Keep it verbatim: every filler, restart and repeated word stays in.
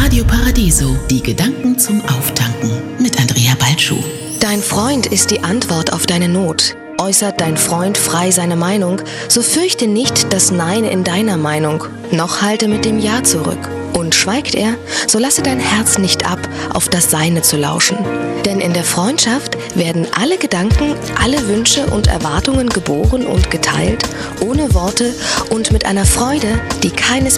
Radio Paradiso, die Gedanken zum Auftanken mit Andrea Balschuh. Dein Freund ist die Antwort auf deine Not. Äußert dein Freund frei seine Meinung, so fürchte nicht das Nein in deiner Meinung, noch halte mit dem Ja zurück. Und schweigt er, so lasse dein Herz nicht ab, auf das Seine zu lauschen. Denn in der Freundschaft werden alle Gedanken, alle Wünsche und Erwartungen geboren und geteilt, ohne Worte und mit einer Freude, die keines